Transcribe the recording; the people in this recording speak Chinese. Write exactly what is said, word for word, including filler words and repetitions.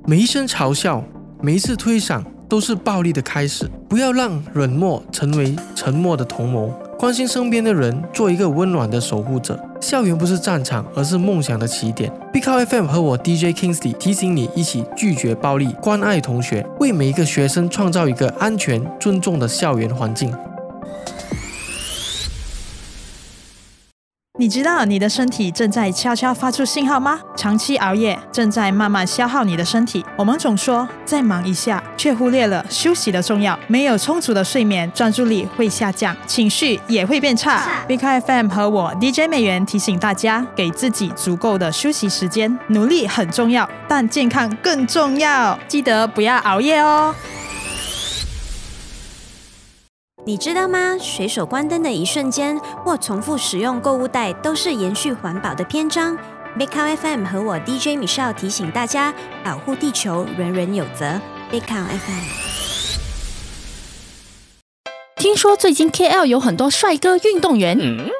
每一声嘲笑，每一次推搡都是暴力的开始。不要让冷漠成为沉默的同谋，关心身边的人，做一个温暖的守护者。校园不是战场，而是梦想的起点。Big Cow F M 和我 D J Kingsley 提醒你，一起拒绝暴力，关爱同学，为每一个学生创造一个安全、尊重的校园环境。 你知道你的身体正在悄悄发出信号吗？长期熬夜正在慢慢消耗你的身体。我们总说再忙一下，却忽略了休息的重要。没有充足的睡眠，专注力会下降，情绪也会变差。Big Cow F M 和我 D J 美元提醒大家，给自己足够的休息时间。努力很重要，但健康更重要。记得不要熬夜哦。 你知道吗？随手关灯的一瞬间，或重复使用购物袋，都是延续环保的篇章。Big Cow F M 和我 D J Michelle 提醒大家，保护地球，人人有责。Big Cow F M。 听说最近 K L 有很多帅哥运动员，嗯